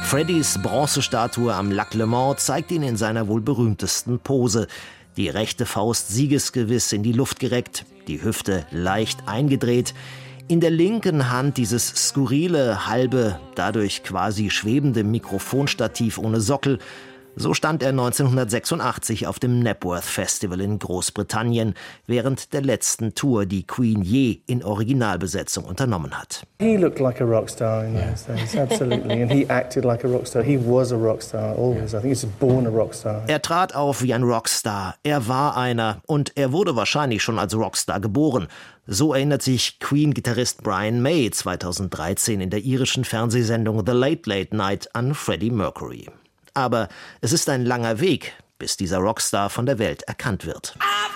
Freddys Bronzestatue am Lac Le Mans zeigt ihn in seiner wohl berühmtesten Pose. Die rechte Faust siegesgewiss in die Luft gereckt, die Hüfte leicht eingedreht. In der linken Hand dieses skurrile, halbe, dadurch quasi schwebende Mikrofonstativ ohne Sockel. So stand er 1986 auf dem Knebworth Festival in Großbritannien während der letzten Tour, die Queen je in Originalbesetzung unternommen hat. He looked like a rock star in those days, absolutely, and he acted like a rock star. He was a rock star always. I think he's born a rock star. Er trat auf wie ein Rockstar. Er war einer und er wurde wahrscheinlich schon als Rockstar geboren. So erinnert sich Queen-Gitarrist Brian May 2013 in der irischen Fernsehsendung The Late Late Night an Freddie Mercury. Aber es ist ein langer Weg, bis dieser Rockstar von der Welt erkannt wird.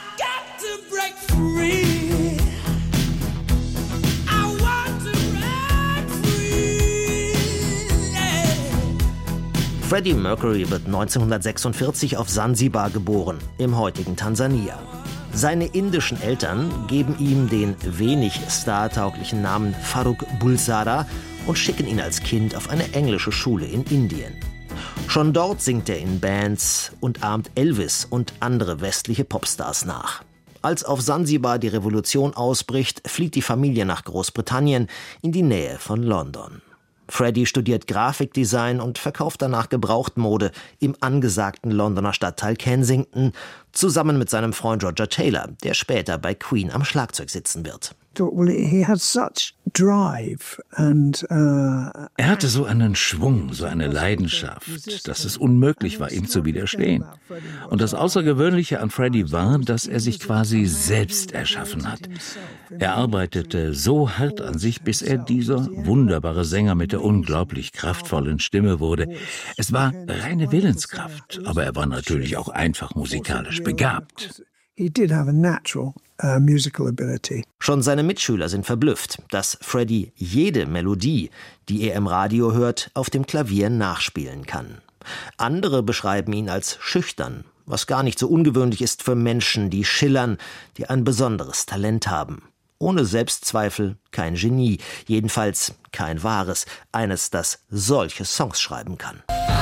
Freddie Mercury wird 1946 auf Sansibar geboren, im heutigen Tansania. Seine indischen Eltern geben ihm den wenig startauglichen Namen Farrukh Bulsara und schicken ihn als Kind auf eine englische Schule in Indien. Schon dort singt er in Bands und ahmt Elvis und andere westliche Popstars nach. Als auf Sansibar die Revolution ausbricht, flieht die Familie nach Großbritannien in die Nähe von London. Freddie studiert Grafikdesign und verkauft danach Gebrauchtmode im angesagten Londoner Stadtteil Kensington, zusammen mit seinem Freund Roger Taylor, der später bei Queen am Schlagzeug sitzen wird. Er hatte so einen Schwung, so eine Leidenschaft, dass es unmöglich war, ihm zu widerstehen. Und das Außergewöhnliche an Freddie war, dass er sich quasi selbst erschaffen hat. Er arbeitete so hart an sich, bis er dieser wunderbare Sänger mit der unglaublich kraftvollen Stimme wurde. Es war reine Willenskraft, aber er war natürlich auch einfach musikalisch begabt. He did have a natural musical ability. Schon seine Mitschüler sind verblüfft, dass Freddie jede Melodie, die er im Radio hört, auf dem Klavier nachspielen kann. Andere beschreiben ihn als schüchtern, was gar nicht so ungewöhnlich ist für Menschen, die schillern, die ein besonderes Talent haben. Ohne Selbstzweifel kein Genie, jedenfalls kein wahres, eines, das solche Songs schreiben kann.